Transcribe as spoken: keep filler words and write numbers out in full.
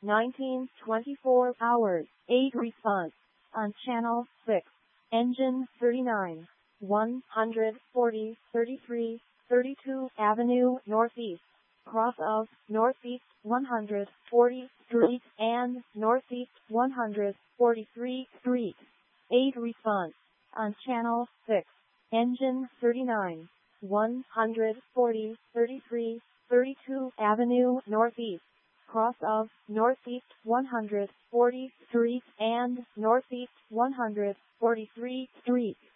nineteen twenty-four hours, eight response. On channel six. Engine thirty-nine. one forty, thirty-three, thirty-two Avenue Northeast. Cross of Northeast one fortieth Street and Northeast one forty-three Street. eight response. On channel six. Engine thirty-nine. one forty, thirty-three, thirty-two Avenue Northeast. Cross of Northeast one fortieth Street and Northeast one forty-three Street.